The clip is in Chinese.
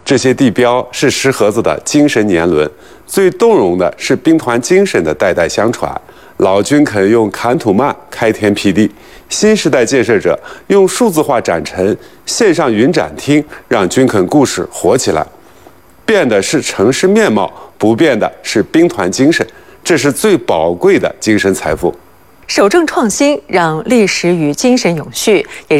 这些地标是石河子的精神年轮，最动容的是兵团精神的代代相传。老军肯用坎土曼开天辟地，新时代建设者用数字化展陈、线上云展厅，让军肯故事活起来。变的是城市面貌，不变的是兵团精神，这是最宝贵的精神财富。 守正创新，让历史与精神永续，也